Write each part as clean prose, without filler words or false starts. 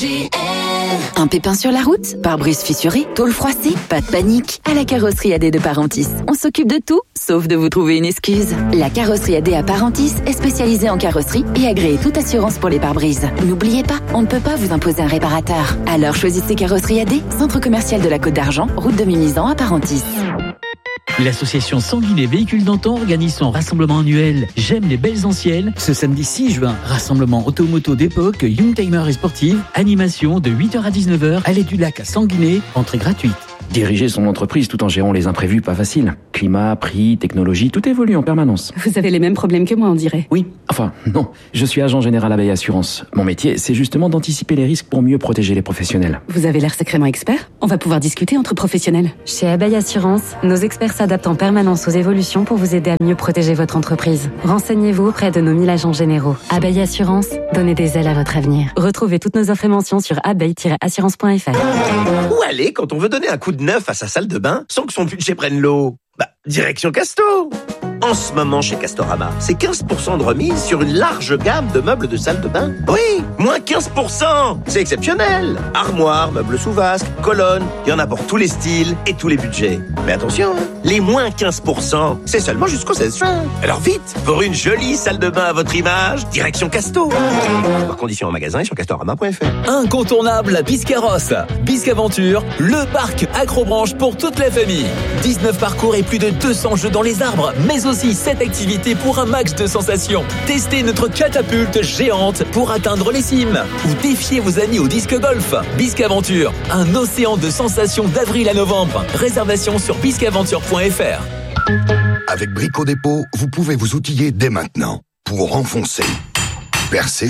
FGL. Un pépin sur la route, pare-brise fissuré, tôle froissée, pas de panique. À la carrosserie AD de Parentis, on s'occupe de tout, sauf de vous trouver une excuse. La carrosserie AD à Parentis est spécialisée en carrosserie et agréée toute assurance pour les pare-brises. N'oubliez pas, on ne peut pas vous imposer un réparateur. Alors choisissez Carrosserie AD, centre commercial de la Côte d'Argent, route de Mimizan à Parentis. L'association Sanguinet Véhicules d'Antan organise son rassemblement annuel J'aime les belles anciennes ce samedi 6 juin. Rassemblement automoto d'époque, youngtimer et sportive, animation de 8h à 19h, allée du lac à Sanguinet, entrée gratuite. Diriger son entreprise tout en gérant les imprévus, pas facile. Climat, prix, technologie, tout évolue en permanence. Vous avez les mêmes problèmes que moi, on dirait. Oui, enfin, non. Je suis agent général Abeille Assurance. Mon métier, c'est justement d'anticiper les risques pour mieux protéger les professionnels. Vous avez l'air sacrément expert. On va pouvoir discuter entre professionnels. Chez Abeille Assurance, nos experts s'adaptent en permanence aux évolutions pour vous aider à mieux protéger votre entreprise. Renseignez-vous auprès de nos 1000 agents généraux. Abeille Assurance, donnez des ailes à votre avenir. Retrouvez toutes nos offres et mentions sur abeille-assurance.fr. Où aller quand on veut donner un coup de neuf à sa salle de bain sans que son budget prenne l'eau? Direction Casto. En ce moment, chez Castorama, c'est 15% de remise sur une large gamme de meubles de salle de bain. Oui, moins 15%. C'est exceptionnel. Armoires, meubles sous vasque, colonnes, il y en a pour tous les styles et tous les budgets. Mais attention, les moins 15%, c'est seulement jusqu'au 16 juin. Alors vite, pour une jolie salle de bain à votre image, direction Casto. Par conditions en magasin et sur castorama.fr. Incontournable à Biscarrosse. Biscaventure, le parc Acrobranche pour toute la famille. 19 parcours et plus de 200 jeux dans les arbres, mais aussi 7 activités pour un max de sensations. Testez notre catapulte géante pour atteindre les cimes. Ou défiez vos amis au disque golf. Biscaventure, un océan de sensations d'avril à novembre. Réservation sur biscaventure.fr. Avec Brico Dépôt, vous pouvez vous outiller dès maintenant pour enfoncer, percer,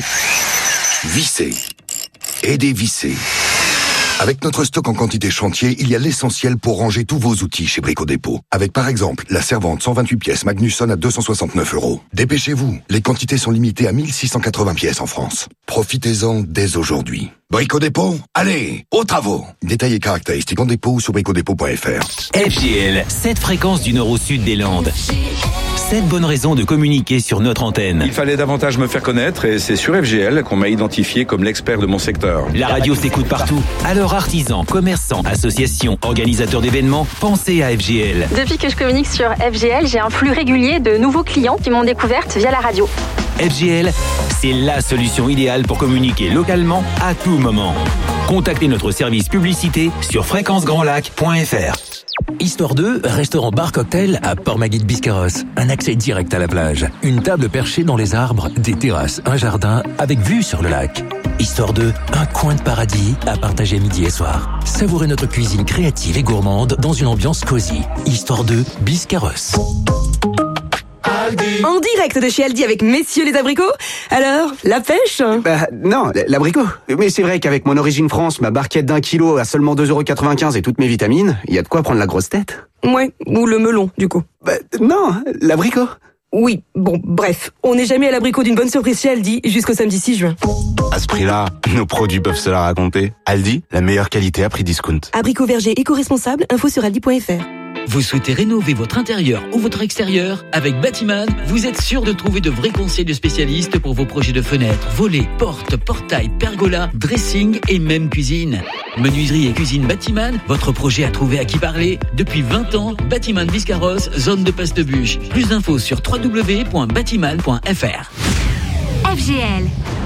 visser et dévisser. Avec notre stock en quantité chantier, il y a l'essentiel pour ranger tous vos outils chez Brico Dépôt. Avec par exemple la servante 128 pièces Magnusson à 269 €. Dépêchez-vous, les quantités sont limitées à 1680 pièces en France. Profitez-en dès aujourd'hui. Brico Dépôt, allez, aux travaux. Détails et caractéristiques en dépôt ou sur bricodépôt.fr. FGL, 7 fréquences du nord au sud des Landes. 7 bonnes raisons de communiquer sur notre antenne. Il fallait davantage me faire connaître et c'est sur FGL qu'on m'a identifié comme l'expert de mon secteur. La radio s'écoute partout. Alors artisans, commerçants, associations, organisateurs d'événements, pensez à FGL. Depuis que je communique sur FGL, j'ai un flux régulier de nouveaux clients qui m'ont découverte via la radio. FGL, c'est la solution idéale pour communiquer localement à tout moment. Contactez notre service publicité sur fréquencegrandlac.fr. Histoire 2, restaurant bar cocktail à Port-Maguide-Biscarrosse. Un accès direct à la plage. Une table perchée dans les arbres, des terrasses, un jardin avec vue sur le lac. Histoire 2, un coin de paradis à partager midi et soir. Savourez notre cuisine créative et gourmande dans une ambiance cosy. Histoire 2, Biscarrosse. En direct de chez Aldi avec messieurs les abricots. Alors, la pêche? Non, l'abricot. Mais c'est vrai qu'avec mon origine France, ma barquette d'1 kilo à seulement 2,95 € et toutes mes vitamines, il y a de quoi prendre la grosse tête. Ouais, ou le melon, du coup. Non, l'abricot. Oui, bon, bref. On n'est jamais à l'abricot d'une bonne surprise chez Aldi jusqu'au samedi 6 juin. À ce prix-là, nos produits peuvent se la raconter. Aldi, la meilleure qualité à prix discount. Abricot verger éco-responsable, info sur aldi.fr. Vous souhaitez rénover votre intérieur ou votre extérieur? Avec Batiman, vous êtes sûr de trouver de vrais conseils de spécialistes pour vos projets de fenêtres, volets, portes, portails, pergolas, dressing et même cuisine. Menuiserie et cuisine Batiman, votre projet a trouvé à qui parler. Depuis 20 ans, Batiman Biscarrosse, zone de Passe-de-Bûche. Plus d'infos sur www.batiman.fr. FGL.